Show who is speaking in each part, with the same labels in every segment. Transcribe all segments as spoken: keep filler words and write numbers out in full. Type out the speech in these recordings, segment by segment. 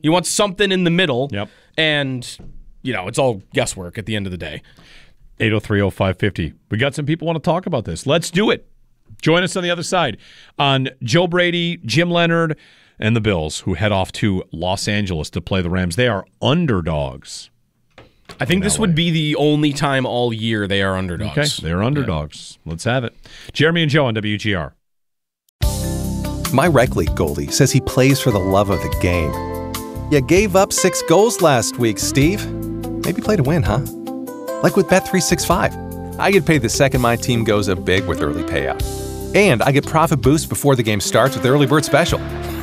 Speaker 1: He wants something in the middle.
Speaker 2: Yep.
Speaker 1: And, you know, it's all guesswork at the end of the day.
Speaker 2: eight oh three oh five fifty. We got some people want to talk about this. Let's do it. Join us on the other side on Joe Brady, Jim Leonard, and the Bills, who head off to Los Angeles to play the Rams. They are underdogs.
Speaker 1: I think this would be the only time all year they are underdogs.
Speaker 2: Okay, they're underdogs. Yeah. Let's have it. Jeremy and Joe on W G R.
Speaker 3: My rec league goalie says he plays for the love of the game. You gave up six goals last week, Steve. Maybe play to win, huh? Like with Bet three sixty-five. I get paid the second my team goes up big with early payout. And I get profit boost before the game starts with the early bird special.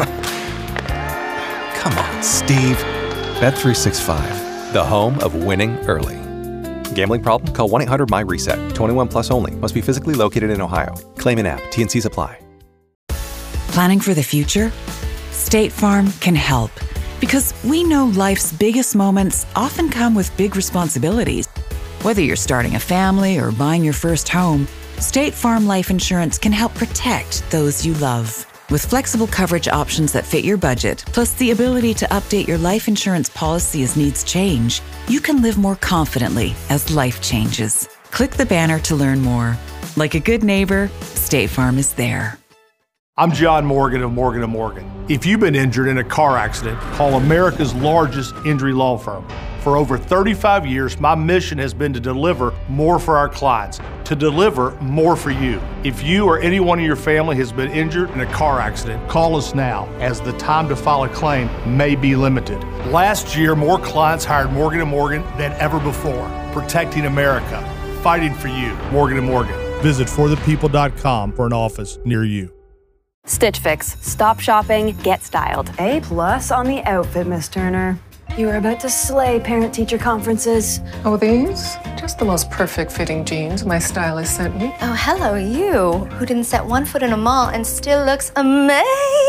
Speaker 3: Come on, Steve. Bet three sixty-five, the home of winning early. Gambling problem? Call one eight hundred M Y reset. twenty-one plus only. Must be physically located in Ohio. Claim in app. T and C's apply.
Speaker 4: Planning for the future? State Farm can help. Because we know life's biggest moments often come with big responsibilities. Whether you're starting a family or buying your first home, State Farm Life Insurance can help protect those you love. With flexible coverage options that fit your budget, plus the ability to update your life insurance policy as needs change, you can live more confidently as life changes. Click the banner to learn more. Like a good neighbor, State Farm is there.
Speaker 5: I'm John Morgan of Morgan and Morgan. If you've been injured in a car accident, call America's largest injury law firm. For over thirty-five years, my mission has been to deliver more for our clients, to deliver more for you. If you or anyone in your family has been injured in a car accident, call us now, as the time to file a claim may be limited. Last year, more clients hired Morgan and Morgan than ever before, protecting America, fighting for you. Morgan and Morgan. Visit for the people dot com for an office near you.
Speaker 6: Stitch Fix. Stop shopping, get styled.
Speaker 7: A plus on the outfit, Miss Turner. You are about to slay parent-teacher conferences.
Speaker 8: Oh, these? Just the most perfect fitting jeans my stylist sent me.
Speaker 9: Oh, hello, you, who didn't set one foot in a mall and still looks amazing.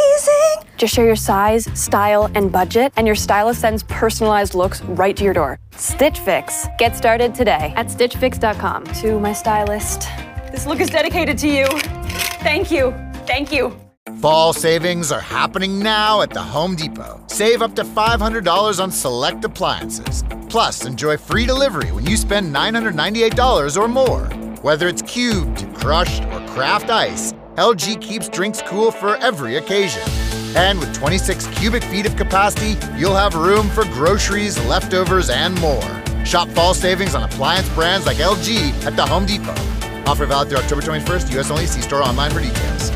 Speaker 6: Just share your size, style, and budget, and your stylist sends personalized looks right to your door. Stitch Fix. Get started today at stitch fix dot com.
Speaker 7: To my stylist, this look is dedicated to you. Thank you. Thank you.
Speaker 10: Fall savings are happening now at the Home Depot. Save up to five hundred dollars on select appliances. Plus, enjoy free delivery when you spend nine hundred ninety-eight dollars or more. Whether it's cubed, crushed, or craft ice, L G keeps drinks cool for every occasion. And with twenty-six cubic feet of capacity, you'll have room for groceries, leftovers, and more. Shop fall savings on appliance brands like L G at the Home Depot. Offer valid through October twenty-first, U S only. See store online for details.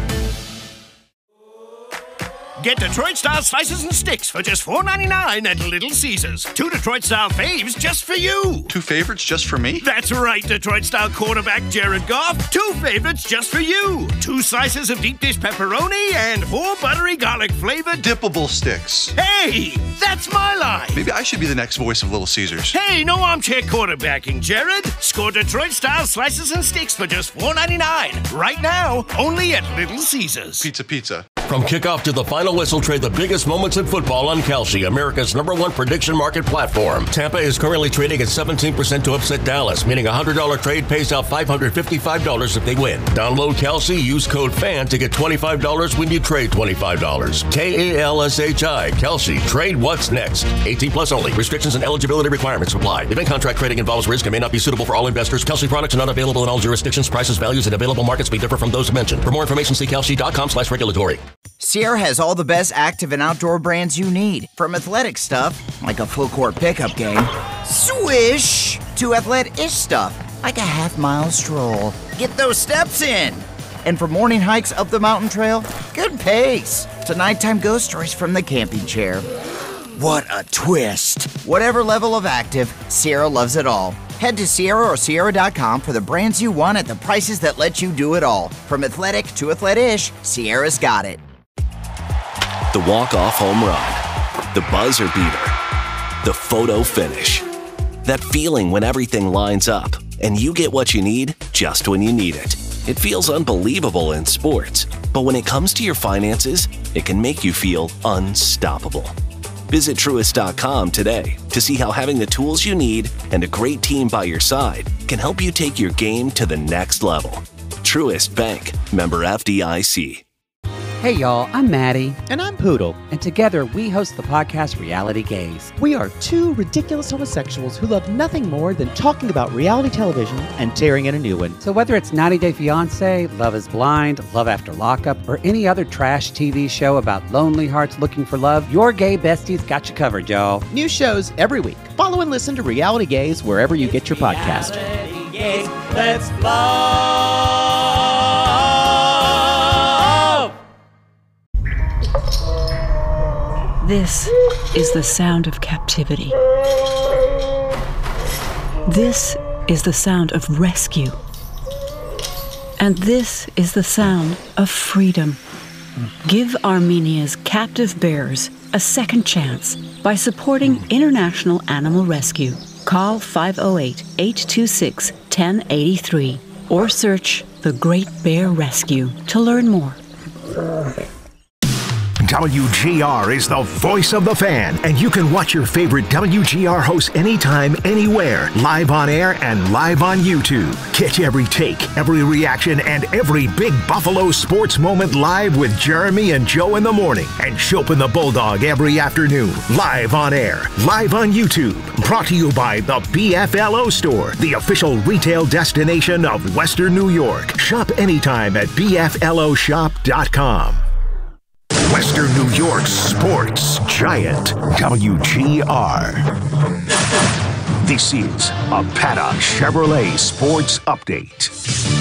Speaker 11: Get Detroit-style slices and sticks for just four ninety-nine at Little Caesars. Two Detroit-style faves just for you.
Speaker 12: Two favorites just for me?
Speaker 11: That's right, Detroit-style quarterback Jared Goff. Two favorites just for you. Two slices of deep dish pepperoni and four buttery garlic-flavored
Speaker 12: dippable sticks.
Speaker 11: Hey, that's my line.
Speaker 12: Maybe I should be the next voice of Little Caesars.
Speaker 11: Hey, no armchair quarterbacking, Jared. Score Detroit-style slices and sticks for just four ninety-nine. Right now, only at Little Caesars.
Speaker 12: Pizza, pizza.
Speaker 13: From kickoff to the final whistle, trade the biggest moments in football on Kalshi, America's number one prediction market platform. Tampa is currently trading at seventeen percent to upset Dallas, meaning a one hundred dollars trade pays out five hundred fifty-five dollars if they win. Download Kalshi, use code FAN to get twenty-five dollars when you trade twenty-five dollars. K A L S H I, Kalshi. Trade what's next. eighteen plus only. Restrictions and eligibility requirements apply. Event contract trading involves risk and may not be suitable for all investors. Kalshi products are not available in all jurisdictions. Prices, values, and available markets may differ from those mentioned. For more information, see kalshi dot com slash regulatory.
Speaker 14: Sierra has all the best active and outdoor brands you need. From athletic stuff, like a full court pickup game, swish, to athletic-ish stuff, like a half mile stroll. Get those steps in. And for morning hikes up the mountain trail, good pace. To nighttime ghost stories from the camping chair. What a twist. Whatever level of active, Sierra loves it all. Head to Sierra or Sierra dot com for the brands you want at the prices that let you do it all. From athletic to athletic-ish, Sierra's got it.
Speaker 15: The walk-off home run, the buzzer beater, the photo finish. That feeling when everything lines up and you get what you need just when you need it. It feels unbelievable in sports, but when it comes to your finances, it can make you feel unstoppable. Visit Truist dot com today to see how having the tools you need and a great team by your side can help you take your game to the next level. Truist Bank, member F D I C.
Speaker 16: Hey y'all, I'm Maddie.
Speaker 17: And I'm Poodle.
Speaker 16: And together we host the podcast Reality Gaze.
Speaker 17: We are two ridiculous homosexuals who love nothing more than talking about reality television and tearing in a new one.
Speaker 16: So whether it's ninety day fiancé, Love is Blind, Love After Lockup, or any other trash T V show about lonely hearts looking for love, your gay besties got you covered, y'all.
Speaker 17: New shows every week. Follow and listen to Reality Gaze wherever you get your podcast.
Speaker 18: Reality Gaze, let's love.
Speaker 19: This is the sound of captivity. This is the sound of rescue. And this is the sound of freedom. Give Armenia's captive bears a second chance by supporting International Animal Rescue. Call five oh eight, eight two six, one oh eight three or search The Great Bear Rescue to learn more.
Speaker 20: W G R is the voice of the fan, and you can watch your favorite W G R hosts anytime, anywhere, live on air and live on YouTube. Catch every take, every reaction, and every big Buffalo sports moment live with Jeremy and Joe in the morning, and Shope and the Bulldog every afternoon, live on air, live on YouTube. Brought to you by the B F L O Store, the official retail destination of Western New York. Shop anytime at B F L O shop dot com. Western New York's sports giant, W G R. This is a Paddock Chevrolet Sports Update.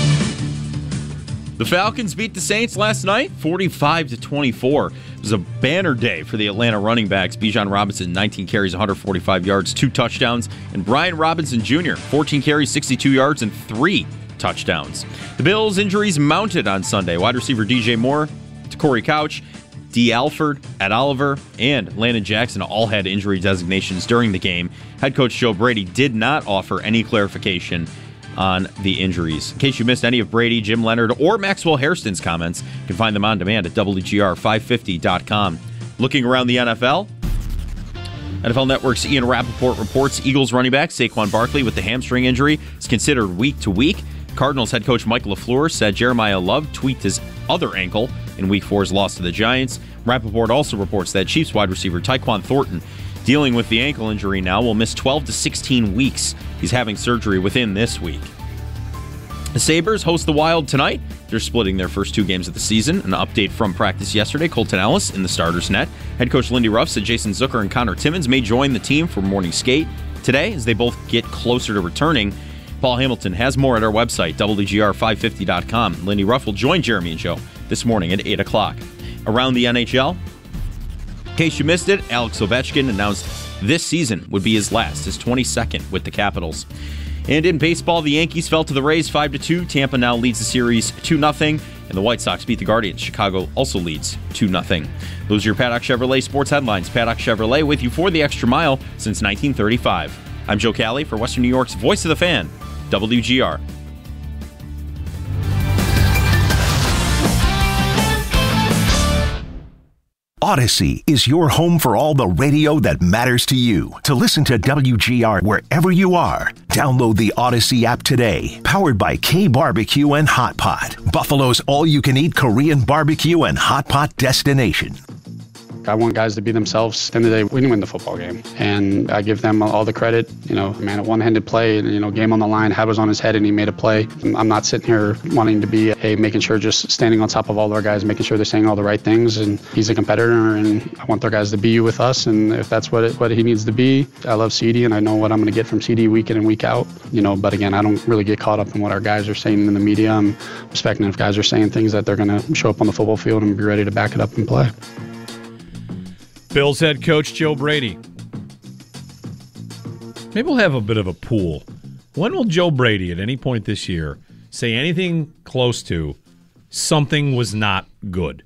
Speaker 2: The Falcons beat the Saints last night, forty-five to twenty-four. It was a banner day for the Atlanta running backs. Bijan Robinson, nineteen carries, one hundred forty-five yards, two touchdowns. And Brian Robinson Junior, fourteen carries, sixty-two yards, and three touchdowns. The Bills' injuries mounted on Sunday. Wide receiver D J Moore, Corey Couch, D. Alford, Ed Oliver, and Landon Jackson all had injury designations during the game. Head coach Joe Brady did not offer any clarification on the injuries. In case you missed any of Brady, Jim Leonard, or Maxwell Hairston's comments, you can find them on demand at W G R five fifty dot com. Looking around the N F L, N F L Network's Ian Rappaport reports Eagles running back Saquon Barkley with the hamstring injury is considered week to week. Cardinals head coach Mike LaFleur said Jeremiah Love tweaked his other ankle in Week four's loss to the Giants. Rappaport also reports that Chiefs wide receiver Tyquan Thornton, dealing with the ankle injury now, will miss twelve to sixteen weeks. He's having surgery within this week. The Sabres host the Wild tonight. They're splitting their first two games of the season. An update from practice yesterday, Colton Ellis in the starter's net. Head coach Lindy Ruff said Jason Zucker and Connor Timmins may join the team for morning skate today as they both get closer to returning. Paul Hamilton has more at our website, W G R five fifty dot com. Lindy Ruff will join Jeremy and Joe this morning at eight o'clock. Around the N H L, in case you missed it, Alex Ovechkin announced this season would be his last, his twenty-second with the Capitals. And in baseball, the Yankees fell to the Rays five to two. Tampa now leads the series two nothing. And the White Sox beat the Guardians. Chicago also leads two nothing. Those are your Paddock Chevrolet sports headlines. Paddock Chevrolet with you for the extra mile since nineteen thirty-five. I'm Joe Cali for Western New York's Voice of the Fan, W G R.
Speaker 20: Odyssey is your home for all the radio that matters to you. To listen to W G R wherever you are, download the Odyssey app today. Powered by K Barbecue and Hot Pot, Buffalo's all-you-can-eat Korean barbecue and hot pot destination.
Speaker 21: I want guys to be themselves. At the end of the day, we didn't win the football game. And I give them all the credit. You know, man, a one-handed play, you know, game on the line, head was on his head and he made a play. I'm not sitting here wanting to be, hey, making sure just standing on top of all our guys, making sure they're saying all the right things. And he's a competitor and I want their guys to be with us. And if that's what it, what he needs to be, I love C D and I know what I'm going to get from C D week in and week out. You know, but again, I don't really get caught up in what our guys are saying in the media. I'm respecting if guys are saying things that they're going to show up on the football field and be ready to back it up and play.
Speaker 2: Bills head coach Joe Brady. Maybe we'll have a bit of a pool. When will Joe Brady at any point this year say anything close to something was not good?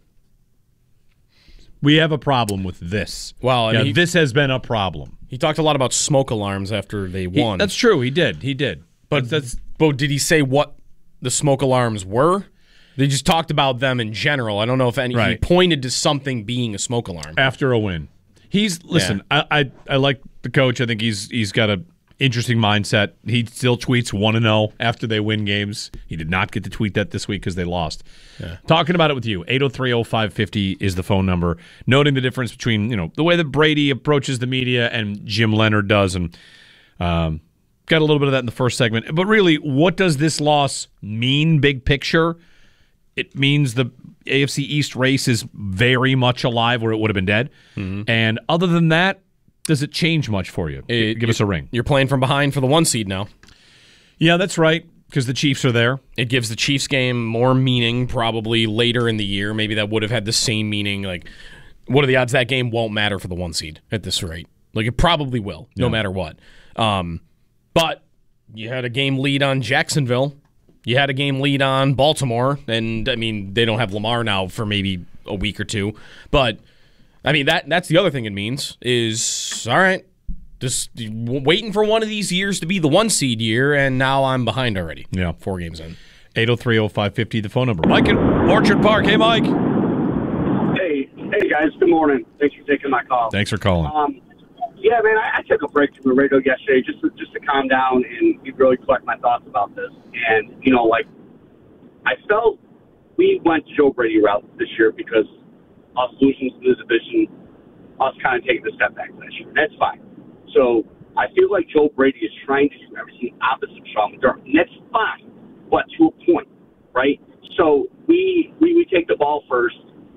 Speaker 2: We have a problem with this.
Speaker 1: Well, and
Speaker 2: yeah,
Speaker 1: he,
Speaker 2: this has been a problem.
Speaker 1: He talked a lot about smoke alarms after they
Speaker 2: He,
Speaker 1: won.
Speaker 2: that's true. He did. He did.
Speaker 1: But that's. But did he say what the smoke alarms were? They just talked about them in general. I don't know if any.
Speaker 2: Right.
Speaker 1: He pointed to something being a smoke alarm
Speaker 2: after a win. He's listen.
Speaker 1: Yeah.
Speaker 2: I, I I like the coach. I think he's he's got a interesting mindset. He still tweets one and oh after they win games. He did not get to tweet that this week because they lost. Yeah. Talking about it with you, eight oh three oh five fifty is the phone number. Noting the difference between, you know, the way that Brady approaches the media and Jim Leonard does. And um, got a little bit of that in the first segment. But really, what does this loss mean, big picture? It means the A F C East race is very much alive where it would have been dead. Mm-hmm. And other than that, does it change much for you?
Speaker 1: It,
Speaker 2: Give us a ring.
Speaker 1: You're playing from behind for the one seed now.
Speaker 2: Yeah, that's right, because the Chiefs are there.
Speaker 1: It gives the Chiefs game more meaning probably later in the year. Maybe that would have had the same meaning. Like, what are the odds that game won't matter for the one seed at this rate? Like, it probably will, no
Speaker 2: Yeah.
Speaker 1: matter what. Um, but you had a game lead on Jacksonville. You had a game lead on Baltimore. And, I mean, they don't have Lamar now for maybe a week or two. But, I mean, that that's the other thing it means is, all right, just waiting for one of these years to be the one seed year, and now I'm behind already.
Speaker 2: Yeah.
Speaker 1: Four games in.
Speaker 2: eight oh three oh five fifty, the phone number. Mike in Orchard Park. Hey, Mike.
Speaker 3: Hey, hey guys. Good morning. Thanks for taking my call.
Speaker 2: Thanks for calling.
Speaker 3: Um, yeah, man, I, I took a break from the radio yesterday just to, just to calm down and really collect my thoughts about this. And, you know, like, I felt we went Joe Brady route this year because us losing to the division, us kind of taking a step back this year. That's fine. So I feel like Joe Brady is trying to do everything opposite of Sean McDermott, and that's fine, but to a point, right? So we we, we take the ball first,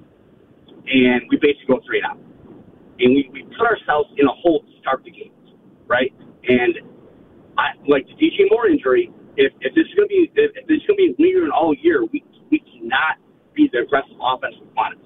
Speaker 3: and we basically go three and out. And we, we put ourselves in a hole to start the game, right? And I, like the D J Moore injury, if, if this is going to be if, if this is going to be lingering all year, we we cannot be the aggressive offense we wanted.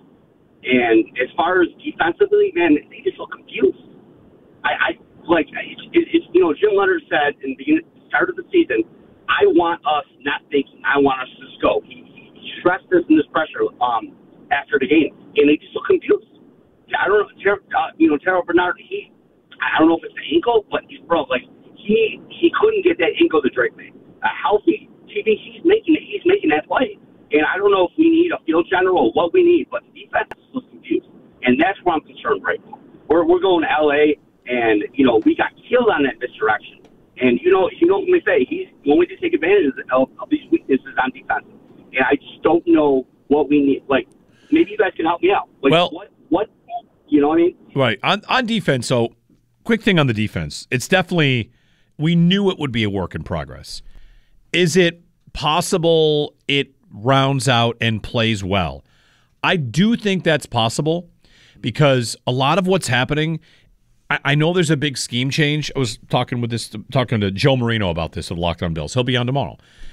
Speaker 3: And as far as defensively, man, they just look confused. I, I like it's, it's you know Jim Leonard said in the start of the season, I want us not thinking, I want us to just go. He, he stressed this in this pressure um, after the game, and they just look confused. I don't know, Ter- uh, you know, Terrell Bernard. He, I don't know if it's the ankle, but he's bro, like he he couldn't get that ankle to Drake man. A healthy T V, he's making he's making that play, and I don't know if we need a field general or what we need, but the defense is confused, and that's where I'm concerned right now. We're we're going to L A, and you know we got killed on that misdirection, and you know you know what we say he's going to take advantage of, of these weaknesses on defense, and I just don't know what we need. Like maybe you guys can help me out. Like,
Speaker 2: well,
Speaker 3: what what. You know what I mean?
Speaker 2: Right. On on defense, so quick thing on the defense. It's definitely, we knew it would be a work in progress. Is it possible it rounds out and plays well? I do think that's possible because a lot of what's happening, I, I know there's a big scheme change. I was talking with this, talking to Joe Marino about this of Locked On Bills. He'll be on tomorrow.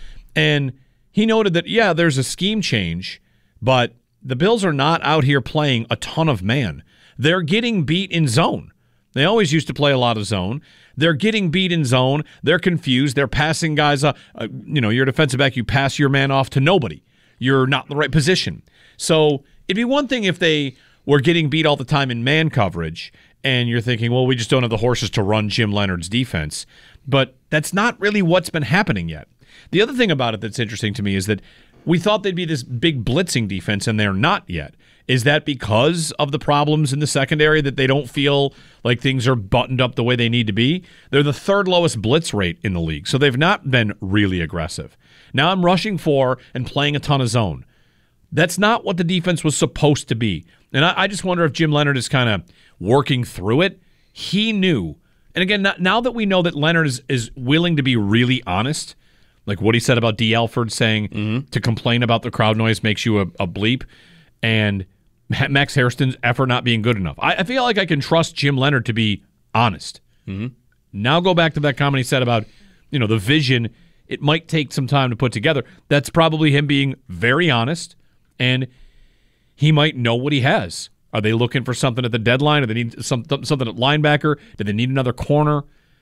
Speaker 2: And he noted that, yeah, there's a scheme change, but the Bills are not out here playing a ton of man. They're getting beat in zone. They always used to play a lot of zone. They're getting beat in zone. They're confused. They're passing guys. Uh, uh, you know, you're a defensive back. You pass your man off to nobody. You're not in the right position. So it'd be one thing if they were getting beat all the time in man coverage, and you're thinking, well, we just don't have the horses to run Jim Leonard's defense. But that's not really what's been happening yet. The other thing about it that's interesting to me is that we thought they'd be this big blitzing defense, and they're not yet. Is that because of the problems in the secondary that they don't feel like things are buttoned up the way they need to be? They're the third lowest blitz rate in the league, so they've not been really aggressive. Now I'm rushing for and playing a ton of zone. That's not what the defense was supposed to be. And I, I just wonder if Jim Leonard is kind of working through it. He knew. And again, not, now that we know that Leonard is, is willing to be really honest, like what he said about D. Alford saying mm-hmm. to complain about the crowd noise makes you a, a bleep, and Max Hairston's effort not being good enough. I, I feel like I can trust Jim Leonard to be honest.
Speaker 1: Mm-hmm.
Speaker 2: Now go back to that comment he said about, you know, the vision. It might take some time to put together. That's probably him being very honest, and he might know what he has. Are they looking for something at the deadline? Do they need some, something at linebacker? Do they need another corner?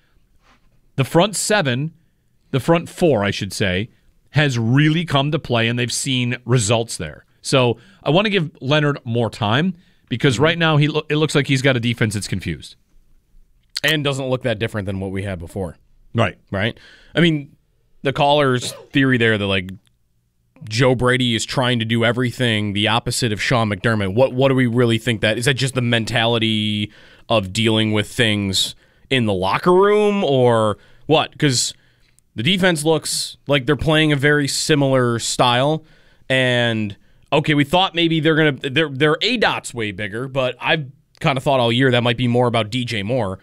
Speaker 2: The front seven, the front four, I should say, has really come to play, and they've seen results there. So I want to give Leonard more time because right now he lo- it looks like he's got a defense that's confused.
Speaker 1: And doesn't look that different than what we had before.
Speaker 2: Right.
Speaker 1: Right? I mean, the caller's theory there that, like, Joe Brady is trying to do everything the opposite of Sean McDermott. What what do we really think that? Is that just the mentality of dealing with things in the locker room? Or, What? Because the defense looks like they're playing a very similar style, and okay, we thought maybe they're gonna their their A DOT's way bigger, but I've kind of thought all year that might be more about D J Moore.